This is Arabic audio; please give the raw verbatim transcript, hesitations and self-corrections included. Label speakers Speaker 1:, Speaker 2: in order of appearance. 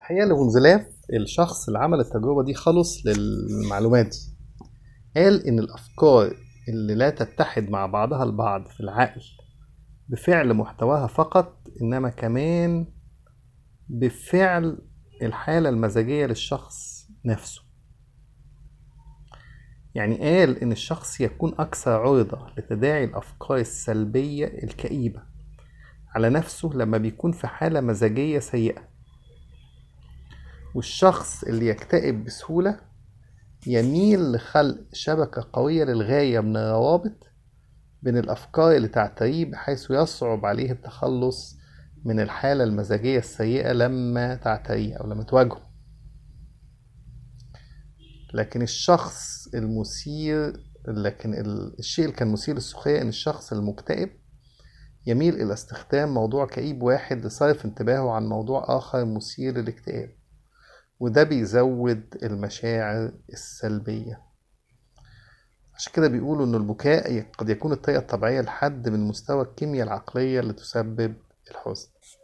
Speaker 1: الحقيقة لفونزلاف الشخص اللي عمل التجربة دي خلص للمعلومات دي. قال إن الأفكار اللي لا تتحد مع بعضها البعض في العقل بفعل محتواها فقط، إنما كمان بفعل الحالة المزاجية للشخص نفسه. يعني قال إن الشخص يكون أكثر عرضة لتداعي الأفكار السلبية الكئيبة على نفسه لما بيكون في حالة مزاجية سيئة، والشخص اللي يكتئب بسهولة يميل لخلق شبكة قوية للغاية من الروابط بين الأفكار اللي تعتريه، بحيث يصعب عليه التخلص من الحالة المزاجية السيئة لما تعتريه أو لما تواجهه. لكن الشخص المثير لكن الشيء اللي كان مثير للسخرية إن الشخص المكتئب يميل إلى استخدام موضوع كئيب واحد لصرف انتباهه عن موضوع آخر مثير للاكتئاب، وده بيزود المشاعر السلبية. عشان كده بيقولوا إن البكاء قد يكون الطريقة الطبيعية لحد من مستوى الكيمياء العقلية اللي تسبب الحزن.